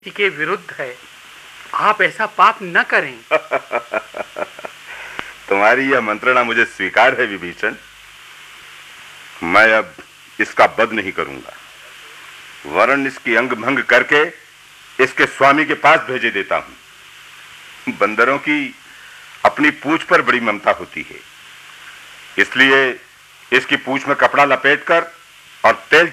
के विरुद्ध है। आप ऐसा पाप न करें। तुम्हारी यह मंत्रणा मुझे स्वीकार है विभीषण। मैं अब इसका वध नहीं करूंगा, वरन इसकी अंग भंग करके इसके स्वामी के पास भेजे देता हूं। बंदरों की अपनी पूंछ पर बड़ी ममता होती है, इसलिए इसकी पूंछ में कपड़ा लपेटकर और तेल